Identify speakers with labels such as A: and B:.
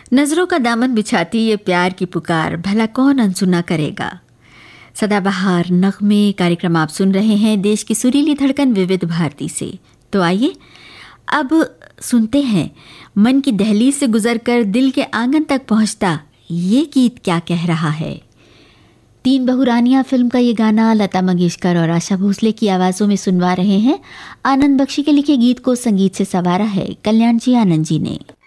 A: नजरों का दामन बिछाती ये प्यार की पुकार, भला कौन अनसुना करेगा। सदाबहार नगमे कार्यक्रम आप सुन रहे हैं देश की सुरीली धड़कन विविध भारती से। तो आइए अब सुनते हैं मन की दहलीज से गुजरकर दिल के आंगन तक पहुंचता ये गीत क्या कह रहा है। तीन बहुरानियां फिल्म का ये गाना लता मंगेशकर और आशा भोसले की आवाज़ों में सुनवा रहे हैं। आनंद बख्शी के लिखे गीत को संगीत से संवारा है कल्याण जी आनंद जी ने।